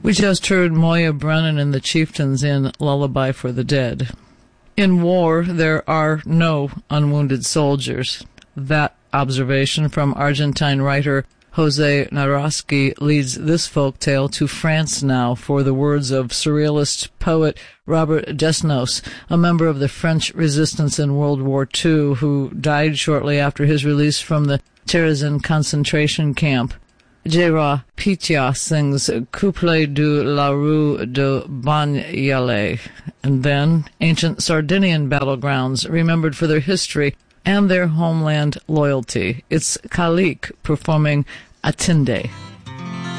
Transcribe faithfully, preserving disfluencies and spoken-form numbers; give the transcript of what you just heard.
We just heard Moya Brennan and the Chieftains in Lullaby for the Dead. In war, there are no unwounded soldiers. That observation from Argentine writer Jose Naroski leads this folktale to France now for the words of surrealist poet Robert Desnos, a member of the French resistance in World War Two, who died shortly after his release from the Terezin concentration camp. Gérard Pitia sings Couplet de la Rue de Bagnolet, and then ancient Sardinian battlegrounds remembered for their history and their homeland loyalty. It's Kalik performing Atinde.